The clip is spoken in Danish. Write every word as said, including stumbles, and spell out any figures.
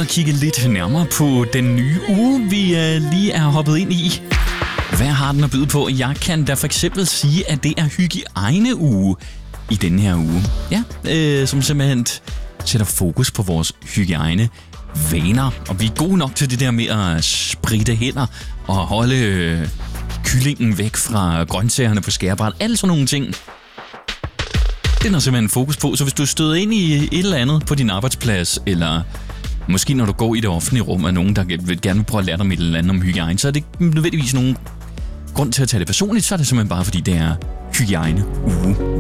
at kigge lidt nærmere på den nye uge, vi uh, lige er hoppet ind i. Hvad har den at byde på? Jeg kan da for eksempel sige, at det er hygiejneuge i denne her uge. Ja, øh, som simpelthen sætter fokus på vores hygiejne vaner. Og vi er gode nok til det der med at spritte hænder og holde øh, kyllingen væk fra grøntsagerne på skærebræt. Alle sådan nogle ting. Den er simpelthen fokus på. Så hvis du støder ind i et eller andet på din arbejdsplads, eller måske når du går i det offentlige rum, er nogen, der vil gerne vil prøve at lære dig et eller andet om hygiejne, så er det ikke nødvendigvis nogen grund til at tage det personligt, så er det simpelthen bare, fordi det er hygiejneuge.